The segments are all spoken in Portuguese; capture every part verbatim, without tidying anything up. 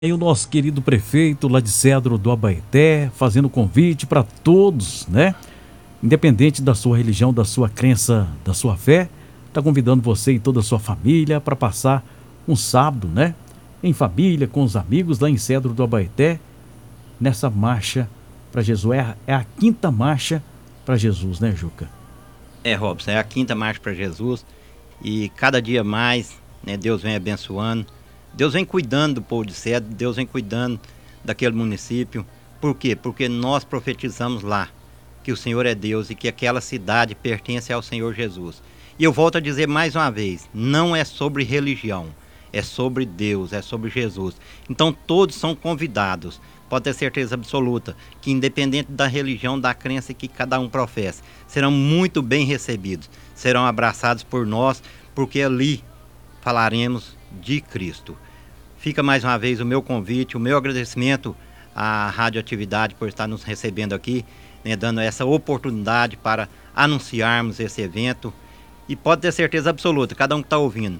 E o nosso querido prefeito lá de Cedro do Abaeté, fazendo convite para todos, né? Independente da sua religião, da sua crença, da sua fé, está convidando você e toda a sua família para passar um sábado, né? Em família, com os amigos lá em Cedro do Abaeté, nessa marcha para Jesus. É a, é a quinta marcha para Jesus, né, Juca? É, Robson, é a quinta marcha para Jesus e cada dia mais, né, Deus vem abençoando. Deus vem cuidando do povo de Cedro, Deus vem cuidando daquele município. Por quê? Porque nós profetizamos lá que o Senhor é Deus e que aquela cidade pertence ao Senhor Jesus. E eu volto a dizer mais uma vez, não é sobre religião, é sobre Deus, é sobre Jesus. Então todos são convidados, pode ter certeza absoluta, que independente da religião, da crença que cada um professa, serão muito bem recebidos, serão abraçados por nós, porque ali falaremos de Cristo. Fica mais uma vez o meu convite, o meu agradecimento à Radioatividade por estar nos recebendo aqui, né, dando essa oportunidade para anunciarmos esse evento. E pode ter certeza absoluta, cada um que está ouvindo,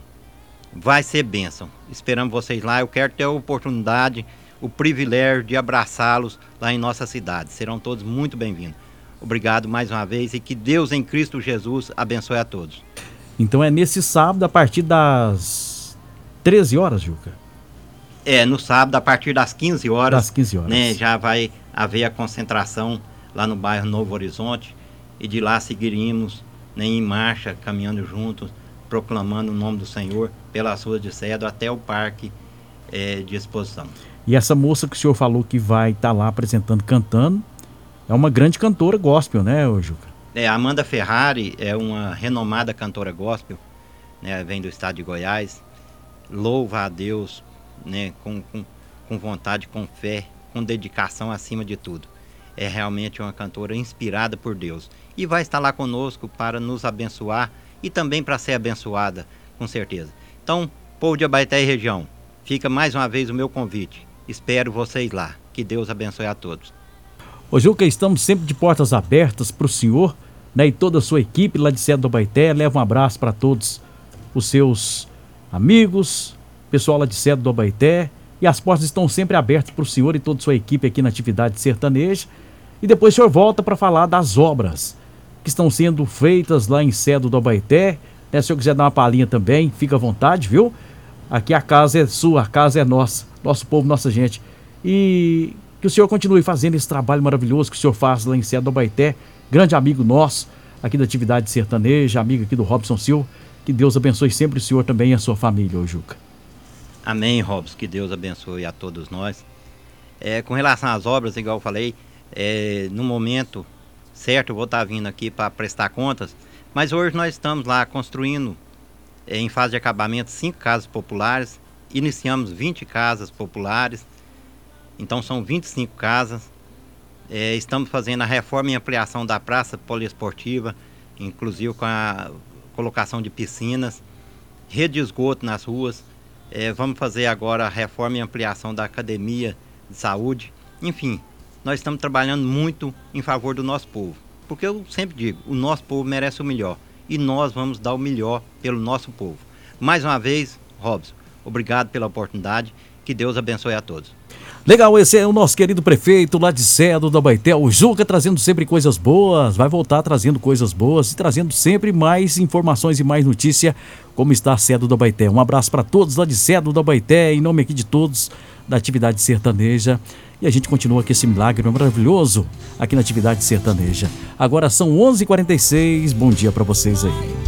vai ser bênção. Esperamos vocês lá, eu quero ter a oportunidade, o privilégio de abraçá-los lá em nossa cidade. Serão todos muito bem-vindos. Obrigado mais uma vez e que Deus em Cristo Jesus abençoe a todos. Então é nesse sábado a partir das treze horas, Juca? É, no sábado a partir das quinze horas. Das quinze horas. Né, já vai haver a concentração lá no bairro Novo Horizonte e de lá seguiríamos, né, em marcha, caminhando juntos, proclamando o nome do Senhor pelas ruas de Cedro até o parque é, de exposição. E essa moça que o senhor falou que vai estar tá lá apresentando, cantando, é uma grande cantora gospel, né, Juca? É, a Amanda Ferrari é uma renomada cantora gospel, né, vem do estado de Goiás, louva a Deus, né, com, com, com vontade, com fé, com dedicação acima de tudo. É realmente uma cantora inspirada por Deus e vai estar lá conosco para nos abençoar e também para ser abençoada, com certeza. Então, povo de Abaeté e região, fica mais uma vez o meu convite. Espero vocês lá. Que Deus abençoe a todos. Ô Juca, estamos sempre de portas abertas para o senhor, né, e toda a sua equipe lá de Cedro do Abaeté. Leva um abraço para todos os seus amigos, pessoal lá de Cedro do Abaeté. E as portas estão sempre abertas para o senhor e toda a sua equipe aqui na atividade sertaneja. E depois o senhor volta para falar das obras que estão sendo feitas lá em Cedro do Abaeté. Né, se o senhor quiser dar uma palhinha também, fica à vontade, viu? Aqui a casa é sua, a casa é nossa, nosso povo, nossa gente. E que o senhor continue fazendo esse trabalho maravilhoso que o senhor faz lá em Cedro do Abaeté. Grande amigo nosso aqui da atividade sertaneja, amigo aqui do Robson Silva. Que Deus abençoe sempre o senhor também e a sua família, ô Juca. Amém, Robson, que Deus abençoe a todos nós. É, com relação às obras, igual eu falei, é, no momento certo eu vou estar vindo aqui para prestar contas, mas hoje nós estamos lá construindo, é, em fase de acabamento, cinco casas populares, iniciamos vinte casas populares, então são vinte e cinco casas, é, estamos fazendo a reforma e ampliação da praça poliesportiva, inclusive com a colocação de piscinas, rede de esgoto nas ruas. É, vamos fazer agora a reforma e ampliação da academia de saúde. Enfim, nós estamos trabalhando muito em favor do nosso povo. Porque eu sempre digo, o nosso povo merece o melhor. E nós vamos dar o melhor pelo nosso povo. Mais uma vez, Robson, obrigado pela oportunidade. Que Deus abençoe a todos. Legal, esse é o nosso querido prefeito lá de Cedro do Abaeté, o Juca, trazendo sempre coisas boas, vai voltar trazendo coisas boas e trazendo sempre mais informações e mais notícia como está Cedro do Abaeté. Um abraço para todos lá de Cedro do Abaeté, em nome aqui de todos da atividade sertaneja. E a gente continua com esse milagre maravilhoso aqui na atividade sertaneja. Agora são onze e quarenta e seis, bom dia para vocês aí.